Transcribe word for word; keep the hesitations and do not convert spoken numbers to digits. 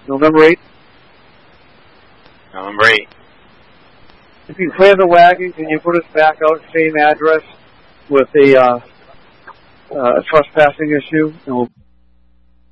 November eighth? November eighth. If you clear the wagon, can you put us back out, same address, with a uh, uh, trespassing issue, and we'll